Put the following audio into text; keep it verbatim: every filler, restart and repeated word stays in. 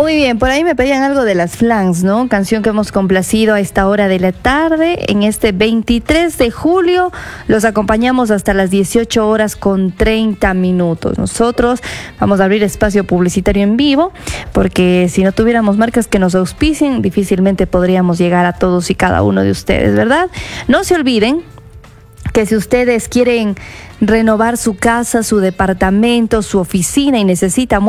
Muy bien, por ahí me pedían algo de las Flans, ¿no? Canción que hemos complacido a esta hora de la tarde. En este veintitrés de julio los acompañamos hasta las dieciocho horas con treinta minutos. Nosotros vamos a abrir espacio publicitario en vivo, porque si no tuviéramos marcas que nos auspicien, difícilmente podríamos llegar a todos y cada uno de ustedes, ¿verdad? No se olviden que si ustedes quieren renovar su casa, su departamento, su oficina y necesitan